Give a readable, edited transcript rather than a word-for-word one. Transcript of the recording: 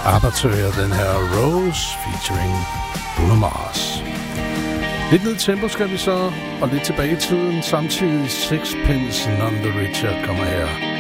Apertør, den her Rose featuring Bruno Mars. Lidt ned i tempo skal vi så, og lidt tilbage i tiden. Samtidig Sixpence None the Richer kommer her.